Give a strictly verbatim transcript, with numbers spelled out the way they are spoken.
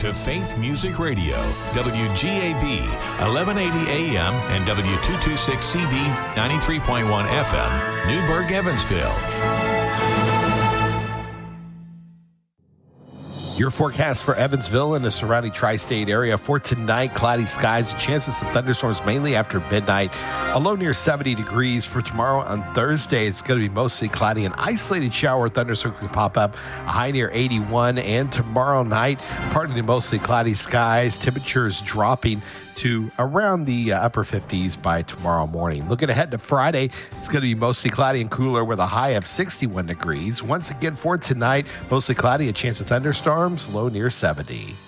to Faith Music Radio, W G A B, eleven eighty A M and W two twenty-six C B, ninety-three point one F M, Newburgh, Evansville. Your forecast for Evansville and the surrounding tri-state area for tonight: cloudy skies, chances of thunderstorms mainly after midnight. A low near seventy degrees. For tomorrow on Thursday, it's going to be mostly cloudy. An isolated shower or thunderstorm could pop up. A high near eighty-one. And tomorrow night, partly to mostly cloudy skies. Temperatures dropping to around the uh, upper fifties by tomorrow morning. Looking ahead to Friday, it's going to be mostly cloudy and cooler with a high of sixty-one degrees. Once again for tonight, mostly cloudy, a chance of thunderstorms, low near seventy.